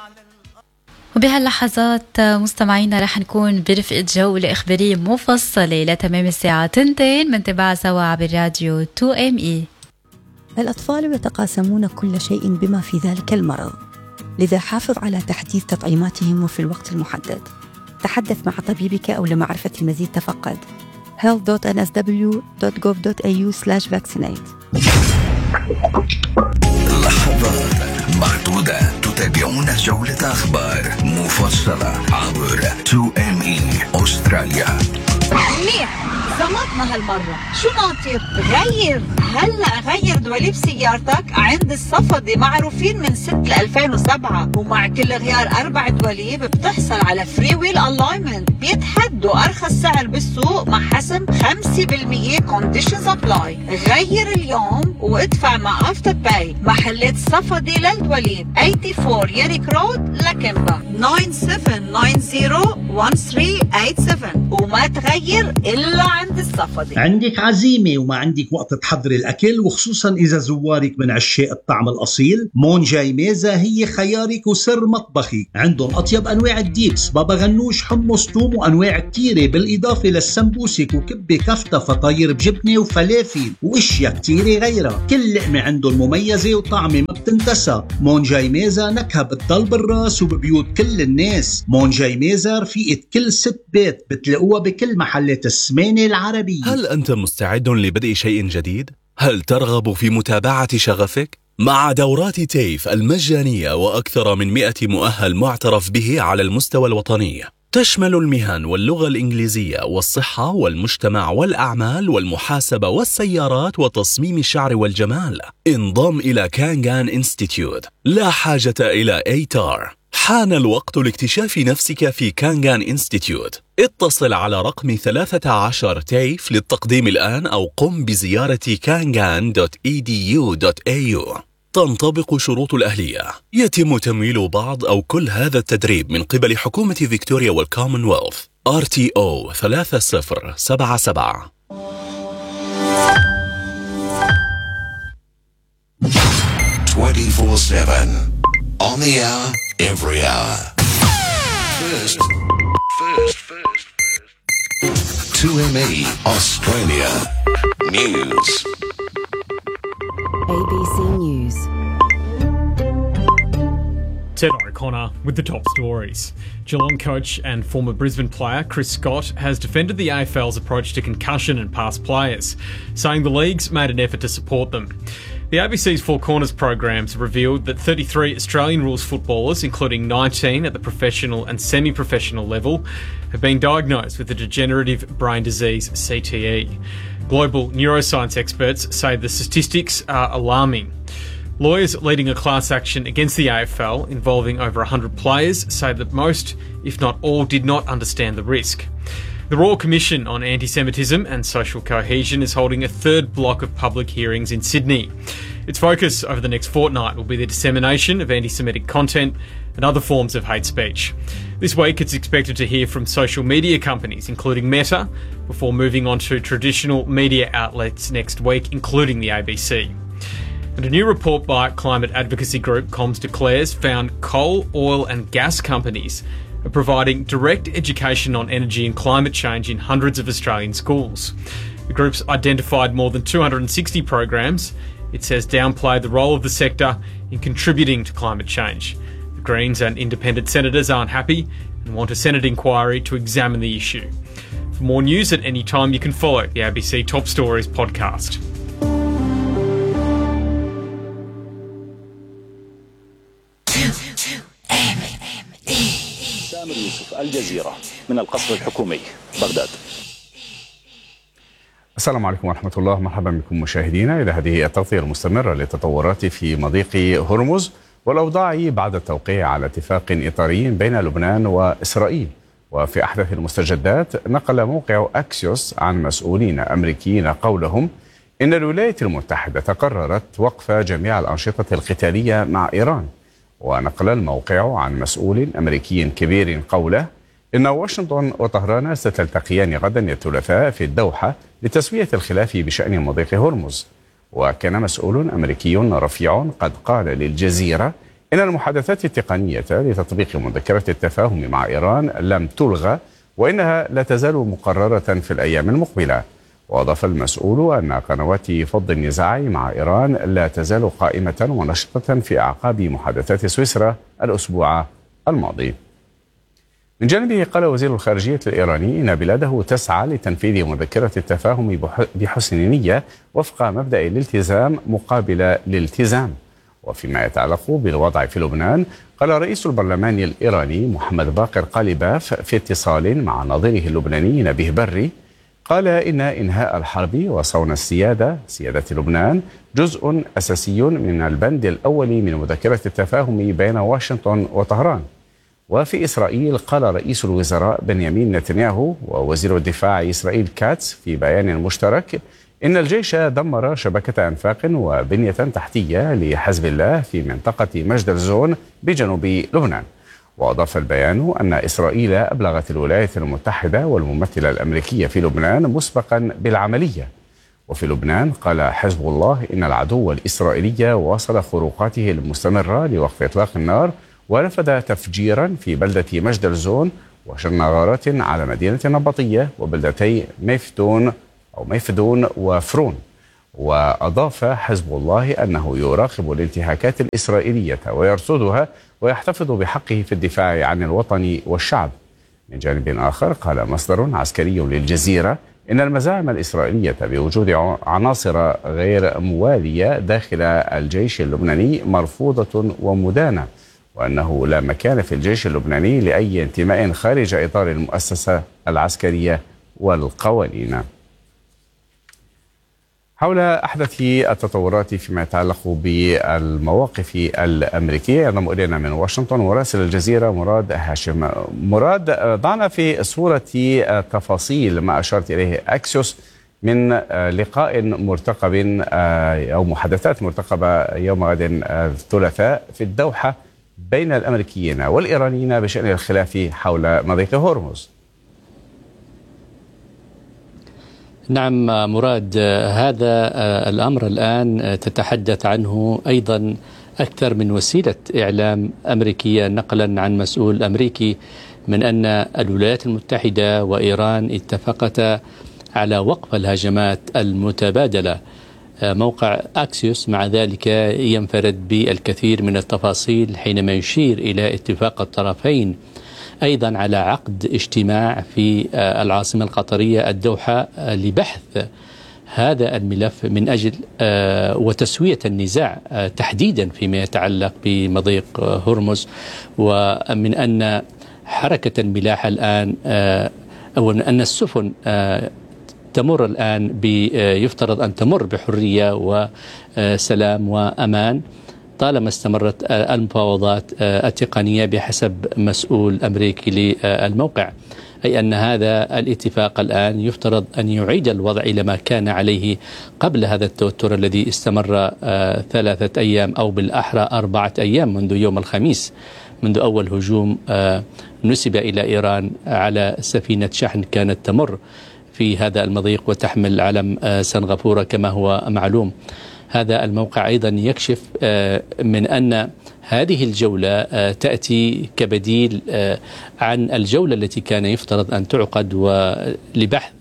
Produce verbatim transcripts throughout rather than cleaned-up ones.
وبهاللحظات مستمعينا رح نكون برفقة جولة إخبارية مفصلة لتمام الساعة تنتين منتبعها سوا عبر راديو تو إم إي. الأطفال يتقاسمون كل شيء بما في ذلك المرض، لذا حافظ على تحديث تطعيماتهم وفي الوقت المحدد. تحدث مع طبيبك أو لمعرفة المزيد تفقد health dot n s w dot gov dot a u slash vaccinate. لحظات معدودة تتابعون جولة أخبار مفصلة عبر تو إم إي أستراليا. منيح زمطنا هالمرة، شو ناطر؟ غير هلأ غير دواليب سيارتك عند الصفدي، معروفين من ستة لألفين وسبعة، ومع كل غيار أربع دواليب بتحصل على فري ويل ألاينمنت، بيتحدوا أرخص سعر بالسوق مع حسم خمسة بالمية كونديشنز أبلاي. غير اليوم وادفع مع أفتر باي. محلات صفدي للدواليب أربعة وثمانين يريك رود لكمبا تسعة سبعة تسعة صفر واحد ثلاثة ثمانية سبعة، وما تغير إلا عند الصفدي. عندك عزيمة وما عندك وقت تحضري الأكل، وخصوصا إذا زوارك من عشاق الطعم الأصيل، مون جاي ميزة هي خيارك وسر مطبخي. عندهم أطيب أنواع الديبس، بابا غنوش، حمص، توم، وأنواع كتيرة، بالإضافة للسمبوسك وكبة كفتة، فطاير بجبنة وفلافل وإشياء كتيرة غيرها. كل لقمة عندهم مميزة وطعمة ما بتنتسى. مون جاي ميزة نكهة بتضل بالراس وببيوت كل الناس. مون جاي ميزة رفيقة كل ست بيت، بتلاقوها بكل محلات السمانة العربية. هل أنت مستعد لبدء شيء جديد؟ هل ترغب في متابعة شغفك؟ مع دورات تيف المجانية وأكثر من مئة مؤهل معترف به على المستوى الوطني، تشمل المهن واللغة الإنجليزية والصحة والمجتمع والأعمال والمحاسبة والسيارات وتصميم الشعر والجمال. انضم إلى كانغان إنستيتيوت، لا حاجة إلى إيتار. حان الوقت لاكتشاف نفسك في كانغان إنستيتيوت. اتصل على رقم ثلاثة عشر تيف للتقديم الآن، أو قم بزيارة كانغان دوت إي دي يو دوت إيه يو. تنطبق شروط الأهلية. يتم تمويل بعض أو كل هذا التدريب من قبل حكومة فيكتوريا والكومنولث. آر تي أو ثلاثة صفر سبعة سبعة. twenty-four seven on the hour, every hour. First, first, first, first. two M E Australia News. A B C News. Ted O'Connor with the top stories. Geelong coach and former Brisbane player Chris Scott has defended the A F L's approach to concussion and past players, saying the league's made an effort to support them. The A B C's Four Corners programs revealed that thirty-three Australian rules footballers, including nineteen at the professional and semi-professional level, have been diagnosed with the degenerative brain disease C T E. Global neuroscience experts say the statistics are alarming. Lawyers leading a class action against the A F L involving over one hundred players say that most, if not all, did not understand the risk. The Royal Commission on Anti-Semitism and Social Cohesion is holding a third block of public hearings in Sydney. Its focus over the next fortnight will be the dissemination of anti-Semitic content and other forms of hate speech. This week it's expected to hear from social media companies, including Meta, before moving on to traditional media outlets next week, including the A B C. And a new report by climate advocacy group Comms Declares found coal, oil and gas companies are providing direct education on energy and climate change in hundreds of Australian schools. The group's identified more than two hundred sixty programs it says downplay the role of the sector in contributing to climate change. The Greens and independent senators aren't happy and want a Senate inquiry to examine the issue. For more news at any time, you can follow the A B C Top Stories podcast. سامر يوسف، الجزيرة، من القصر الحكومي، بغداد. السلام عليكم ورحمة الله، مرحبا بكم مشاهدينا إلى هذه التغطية المستمرة للتطورات في مضيق هرمز والأوضاع بعد التوقيع على اتفاق إطاري بين لبنان وإسرائيل. وفي أحدث المستجدات نقل موقع أكسيوس عن مسؤولين أمريكيين قولهم إن الولايات المتحدة قررت وقف جميع الأنشطة القتالية مع إيران. ونقل الموقع عن مسؤول أمريكي كبير قوله إن واشنطن وطهران ستلتقيان غدا الثلاثاء في الدوحة لتسوية الخلاف بشأن مضيق هرمز. وكان مسؤول أمريكي رفيع قد قال للجزيرة إن المحادثات التقنية لتطبيق مذكرة التفاهم مع إيران لم تلغى، وإنها لا تزال مقررة في الأيام المقبلة. وأضاف المسؤول أن قنوات فض النزاع مع إيران لا تزال قائمة ونشطة في أعقاب محادثات سويسرا الأسبوع الماضي. من جانبه قال وزير الخارجية الإيراني إن بلاده تسعى لتنفيذ مذكرة التفاهم بحسن نية وفق مبدأ الالتزام مقابل الالتزام. وفيما يتعلق بالوضع في لبنان، قال رئيس البرلمان الإيراني محمد باقر قالباف في اتصال مع نظيره اللبناني نبيه بري، قال إن إنهاء الحرب وصون السيادة سيادة لبنان جزء أساسي من البند الأول من مذكرة التفاهم بين واشنطن وطهران. وفي إسرائيل قال رئيس الوزراء بنيامين نتنياهو ووزير الدفاع إسرائيل كاتس في بيان مشترك إن الجيش دمر شبكة أنفاق وبنية تحتية لحزب الله في منطقة مجد الزون بجنوب لبنان. وأضاف البيان أن إسرائيل أبلغت الولايات المتحدة والممثلة الأمريكية في لبنان مسبقا بالعملية. وفي لبنان قال حزب الله إن العدو الإسرائيلي واصل خروقاته المستمرة لوقف إطلاق النار، ونفذ تفجيرا في بلدة مجد الزون وشن غارات على مدينة النبطية وبلدتي ميفدون أو ميفدون وفرون. وأضاف حزب الله أنه يراقب الانتهاكات الإسرائيلية ويرصدها ويحتفظ بحقه في الدفاع عن الوطن والشعب. من جانب آخر قال مصدر عسكري للجزيرة إن المزاعم الإسرائيلية بوجود عناصر غير موالية داخل الجيش اللبناني مرفوضة ومدانة، وأنه لا مكان في الجيش اللبناني لأي انتماء خارج إطار المؤسسة العسكرية والقوانين. حول أحدث التطورات فيما يتعلق بالمواقف الأمريكية ينضم إلينا من واشنطن مراسل الجزيرة مراد هاشم. مراد، ضعنا في صورة تفاصيل ما أشرت إليه أكسيوس من لقاء مرتقب أو محادثات مرتقبة يوم غد الثلاثاء في الدوحة بين الأمريكيين والإيرانيين بشأن الخلاف حول مضيق هرمز. نعم مراد، هذا الأمر الآن تتحدث عنه أيضا أكثر من وسيلة إعلام أمريكية نقلا عن مسؤول أمريكي من أن الولايات المتحدة وإيران اتفقتا على وقف الهجمات المتبادلة. موقع أكسيوس مع ذلك ينفرد بالكثير من التفاصيل حينما يشير إلى اتفاق الطرفين أيضا على عقد اجتماع في العاصمة القطرية الدوحة لبحث هذا الملف من أجل وتسوية النزاع تحديدا فيما يتعلق بمضيق هرمز، ومن أن حركة الملاحة الآن أو أن السفن تمر الآن يفترض أن تمر بحرية وسلام وأمان طالما استمرت المفاوضات التقنية بحسب مسؤول أمريكي للموقع، أي أن هذا الاتفاق الآن يفترض أن يعيد الوضع إلى ما كان عليه قبل هذا التوتر الذي استمر ثلاثة أيام أو بالأحرى أربعة أيام منذ يوم الخميس، منذ أول هجوم نسب إلى إيران على سفينة شحن كانت تمر في هذا المضيق وتحمل علم سنغافورة كما هو معلوم. هذا الموقع أيضا يكشف من أن هذه الجولة تأتي كبديل عن الجولة التي كان يفترض أن تعقد لبحث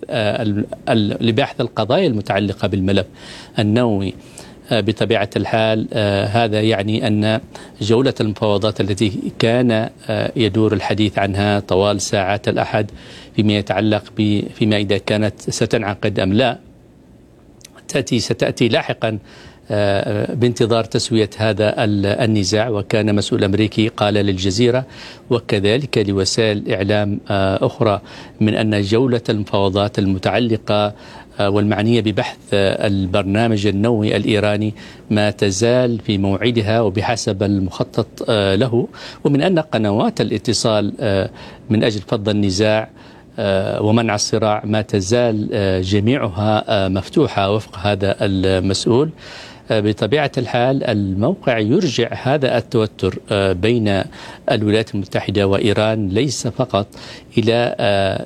لبحث القضايا المتعلقة بالملف النووي. بطبيعة الحال هذا يعني أن جولة المفاوضات التي كان يدور الحديث عنها طوال ساعات الأحد فيما يتعلق فيما إذا كانت ستنعقد أم لا تأتي ستأتي لاحقا بانتظار تسوية هذا النزاع. وكان مسؤول أمريكي قال للجزيرة وكذلك لوسائل إعلام أخرى من أن جولة المفاوضات المتعلقة والمعنية ببحث البرنامج النووي الإيراني ما تزال في موعدها وبحسب المخطط له، ومن أن قنوات الاتصال من أجل فض النزاع ومنع الصراع ما تزال جميعها مفتوحة وفق هذا المسؤول. بطبيعة الحال الموقع يرجع هذا التوتر بين الولايات المتحدة وإيران ليس فقط إلى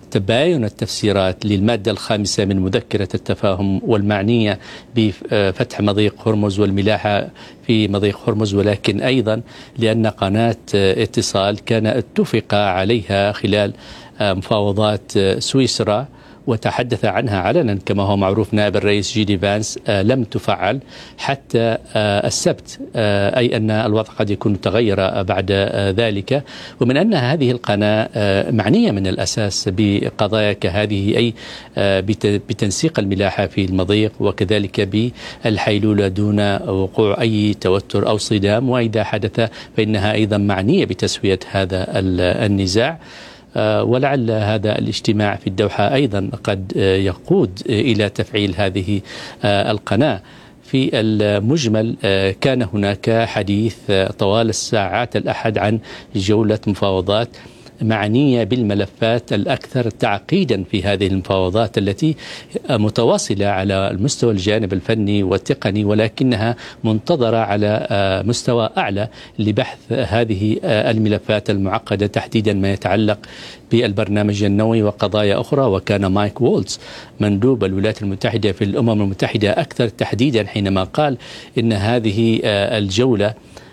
تباين التفسيرات للمادة الخامسة من مذكرة التفاهم والمعنية بفتح مضيق هرمز والملاحة في مضيق هرمز، ولكن أيضا لأن قناة اتصال كان اتفق عليها خلال مفاوضات سويسرا وتحدث عنها علنا كما هو معروف نائب الرئيس جي دي فانس، آه لم تفعل حتى آه السبت، آه أي أن الوضع قد يكون تغير بعد آه ذلك، ومن أن هذه القناة آه معنية من الأساس بقضايا كهذه، أي آه بتنسيق الملاحة في المضيق وكذلك بالحيلولة دون وقوع أي توتر أو صدام، وإذا حدث فإنها أيضا معنية بتسوية هذا النزاع. ولعل هذا الاجتماع في الدوحة أيضا قد يقود إلى تفعيل هذه القناة. في المجمل كان هناك حديث طوال الساعات الأحد عن جولة مفاوضات معنية بالملفات الأكثر تعقيدا في هذه المفاوضات التي متواصلة على المستوى الجانب الفني والتقني، ولكنها منتظرة على مستوى أعلى لبحث هذه الملفات المعقدة، تحديدا ما يتعلق بالبرنامج النووي وقضايا أخرى. وكان مايك وولتز مندوب الولايات المتحدة في الأمم المتحدة أكثر تحديدا حينما قال إن هذه الجولة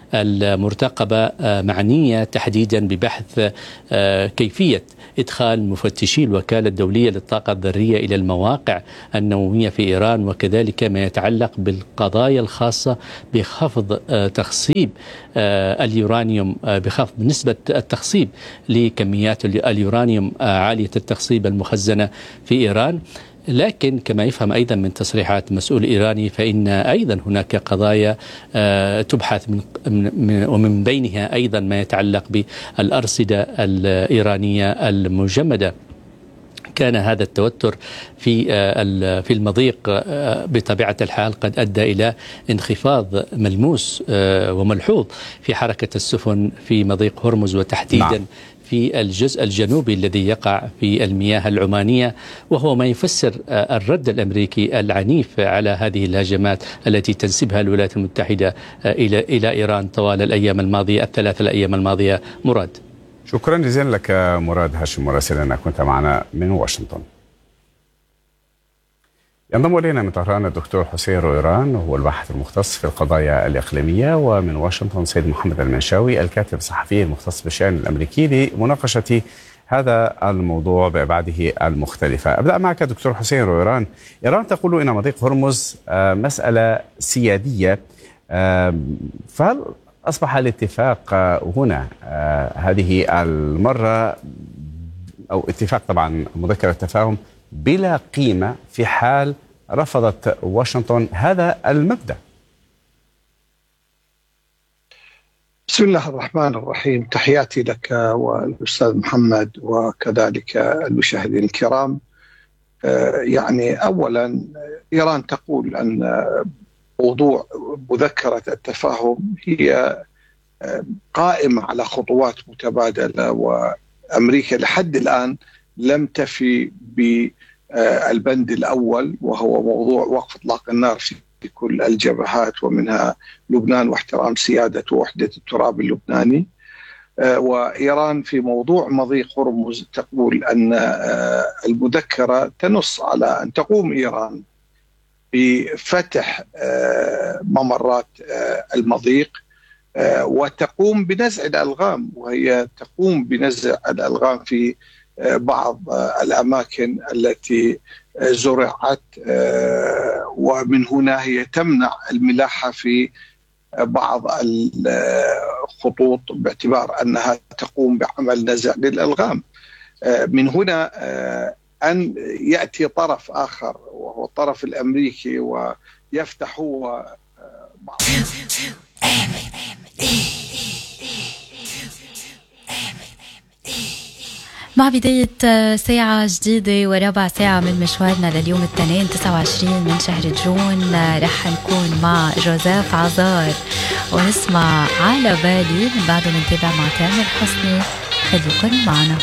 المرتقبة معنية تحديدا ببحث كيفية إدخال مفتشي الوكالة الدولية للطاقة الذرية إلى المواقع النووية في إيران، وكذلك ما يتعلق بالقضايا الخاصة بخفض تخصيب اليورانيوم، بخفض نسبة التخصيب لكميات اليورانيوم عالية التخصيب المخزنة في إيران. لكن كما يفهم أيضا من تصريحات مسؤول إيراني فإن أيضا هناك قضايا تبحث من ومن بينها أيضا ما يتعلق بالأرصدة الإيرانية المجمدة. كان هذا التوتر في في المضيق بطبيعة الحال قد أدى إلى انخفاض ملموس وملحوظ في حركة السفن في مضيق هرمز، وتحديدا نعم. في الجزء الجنوبي الذي يقع في المياه العمانية، وهو ما يفسر الرد الأمريكي العنيف على هذه الهجمات التي تنسبها الولايات المتحدة إلى إلى إيران طوال الأيام الماضية الثلاث الأيام الماضية. مراد، شكرا جزيلا لك مراد هاشم مراسلنا، كنت معنا من واشنطن. ينضم إلينا من طهران الدكتور حسين رويران، وهو الباحث المختص في القضايا الإقليمية، ومن واشنطن سيد محمد المنشاوي الكاتب الصحفي المختص بالشأن الأمريكي لمناقشة هذا الموضوع بأبعاده المختلفة. أبدأ معك دكتور حسين رويران. إيران تقول إن مضيق هرمز مسألة سيادية، فهل أصبح الاتفاق هنا هذه المرة، أو اتفاق طبعا مذكرة تفاهم، بلا قيمة في حال رفضت واشنطن هذا المبدأ؟ بسم الله الرحمن الرحيم، تحياتي لك والأستاذ محمد وكذلك المشاهدين الكرام. يعني أولا إيران تقول أن موضوع مذكرة التفاهم هي قائمة على خطوات متبادلة، وأمريكا لحد الآن لم تفي بالبند الأول وهو موضوع وقف إطلاق النار في كل الجبهات ومنها لبنان واحترام سيادة ووحدة التراب اللبناني. وإيران في موضوع مضيق هرمز تقول أن المذكرة تنص على أن تقوم إيران بفتح ممرات المضيق وتقوم بنزع الألغام، وهي تقوم بنزع الألغام في بعض الأماكن التي زرعت، ومن هنا هي تمنع الملاحة في بعض الخطوط باعتبار أنها تقوم بعمل نزع للألغام. من هنا أن يأتي طرف آخر وهو الطرف الأمريكي ويفتح هو بعض مع بداية ساعة جديدة وربع ساعة من مشوارنا لليوم الاثنين تسعة وعشرين من شهر جون، رح نكون مع جوزيف عزار ونسمع على بالي، من بعده نتابع مع تامر حسني. خليكن معنا.